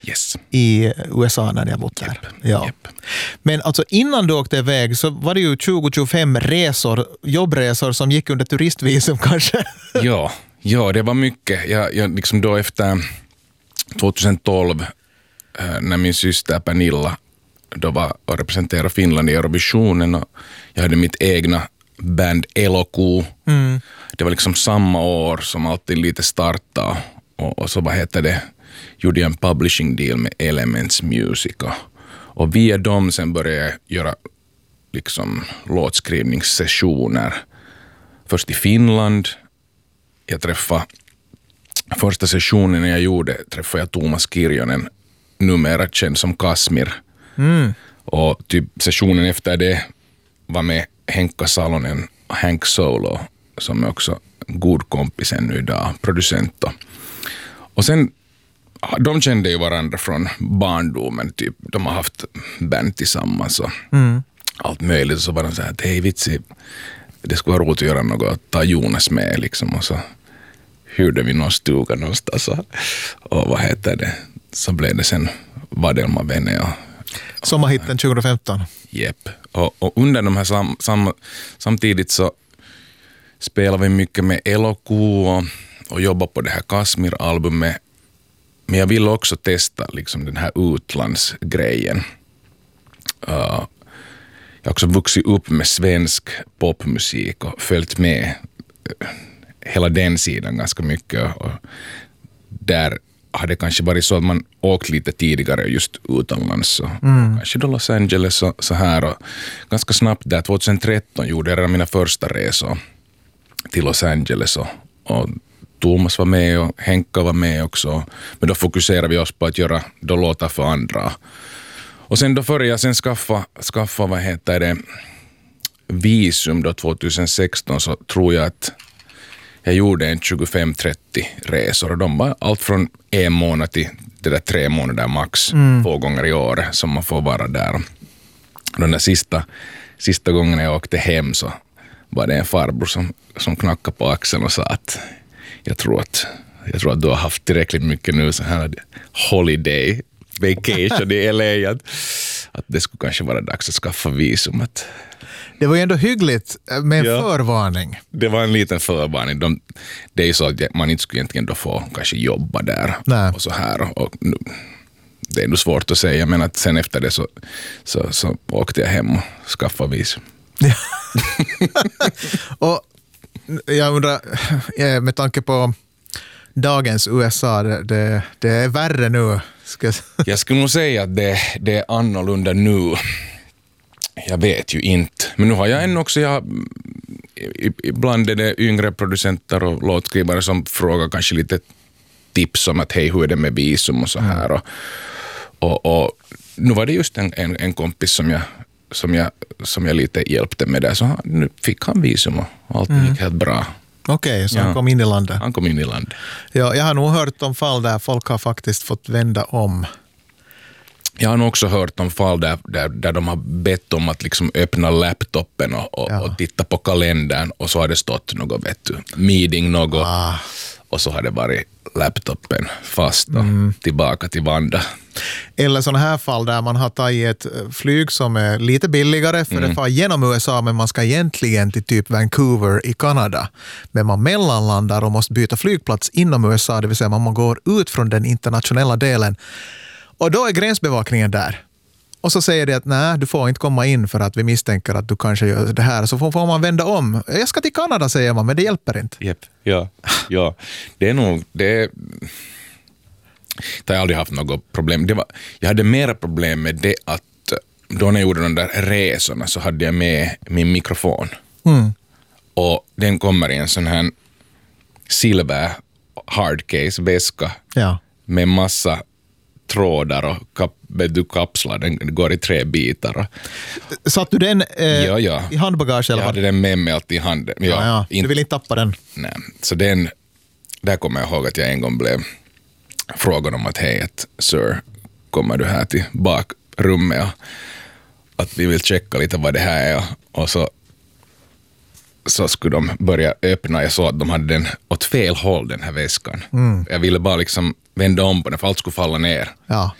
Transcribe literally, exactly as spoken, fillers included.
yes. i U S A när jag bott där. Yep. Ja. Yep. Men alltså innan du åkte iväg så var det ju tjugo till tjugofem resor, jobbresor som gick under turistvisum kanske. ja, ja, det var mycket. Jag, jag liksom då efter tjugohundratolv när min syster Pernilla då var och representerade Finland i Eurovisionen och jag hade mitt egna band Eloku. Mm. Det var liksom samma år som alltid lite starta och, och så vad heter det, gjorde jag en publishing deal med Elements Music och, och via dem sen började jag göra liksom låtskrivningssessioner först i Finland. Jag träffade första sessionen jag gjorde träffade jag Thomas Kirjonen, numera känd som Kasmir. Mm. Och typ sessionen efter det var med Henkka Salonen och Hank Solo som är också god kompis ännu idag, producent. Och sen, de kände ju varandra från barndomen, typ. De har haft band tillsammans och mm. allt möjligt. Så var de så här, att hej vitsi, det skulle vara roligt att göra något, att ta Jonas med liksom. Och så hyrde vi någon stuga någonstans och, och vad heter det, så blev det sen Vadelma Vene och sommarhitten tjugohundrafemton. Jepp. Och, och under de här sam, sam, samtidigt så spelar vi mycket med Eloku och, och jobbar på det här Kasmir-albumet. Men jag vill också testa liksom den här utlandsgrejen. Uh, jag har också vuxit upp med svensk popmusik och följt med uh, hela den sidan ganska mycket. Och där har det kanske varit så att man åkt lite tidigare just utomlands. Så mm. Kanske då Los Angeles och så här. Och ganska snabbt där, tjugohundratretton gjorde jag redan mina första resor till Los Angeles. Och, och Thomas var med och Henka var med också. Men då fokuserade vi oss på att göra då låtar för andra. Och sen då började jag sen skaffa, skaffa vad heter det, visum då tjugohundrasexton, så tror jag att jag gjorde en tjugofem trettio resor och de var allt från en månad till det där tre månader max, mm. två gånger i år som man får vara där. Den där sista, sista gången jag åkte hem så var det en farbror som, som knackade på axeln och sa att jag tror att, jag tror att du har haft tillräckligt mycket nu så här holiday vacation i L A att, att det skulle kanske vara dags att skaffa visum. Att det var ju ändå hyggligt med en ja, förvarning. Det var en liten förvarning. De, det är ju så att man inte skulle egentligen då få kanske jobba där. Nej. Och så här. Och, och, det är nog svårt att säga, men att sen efter det så, så, så åkte jag hem och skaffade visum. Ja. Och jag undrar, med tanke på dagens U S A, det, det, det är värre nu. Ska... Jag skulle nog säga att det, det är annorlunda nu. Jag vet ju inte. Men nu har jag ännu också, jag, ibland är det yngre producenter och låtskrivare som frågar kanske lite tips om att hej, hur är det med visum och så här. Och, och, och nu var det just en, en, en kompis som jag, som, jag, som jag lite hjälpte med det. Så han, nu fick han visum och allt mm. gick helt bra. Okej, okay, så ja. han kom in i landet. Han kom in i landet. Ja, jag har nog hört om fall där folk har faktiskt fått vända om. Jag har nog också hört om fall där, där, där de har bett om att liksom öppna laptopen och, och, ja. och titta på kalendern och så har det stått något, vet du, meeting något ah. och så har det varit laptopen fast och mm. tillbaka till Vanda. Eller sådana här fall där man har tagit ett flyg som är lite billigare för mm. det far genom U S A, men man ska egentligen till typ Vancouver i Kanada. Men man mellanlandar och måste byta flygplats inom U S A, det vill säga man går ut från den internationella delen. Och då är gränsbevakningen där. Och så säger det att nej, du får inte komma in för att vi misstänker att du kanske gör det här. Så får, får man vända om. Jag ska till Kanada, säger man, men det hjälper inte. Yep. Ja, ja. Det är nog... Det är... Jag har aldrig haft något problem. Det var, jag hade mera problem med det att då när jag gjorde de där resorna så hade jag med min mikrofon. Mm. Och den kommer i en sån här silver hardcase-väska ja. med massa trådar och kap, du kapslar, den går i tre bitar. Satt du den eh, ja, ja. i handbagage? Eller? Jag hade den med mig alltid i handen. Ja, ja, ja. In... Du vill inte tappa den? Nej, så den, där kommer jag ihåg att jag en gång blev frågan om att hej, att sir, kommer du här till bakrummet och att vi vill checka lite vad det här är och så så skulle de börja öppna. Jag såg att de hade den åt fel håll, den här väskan. Mm. Jag ville bara liksom vända om på den för allt skulle falla ner. Ja.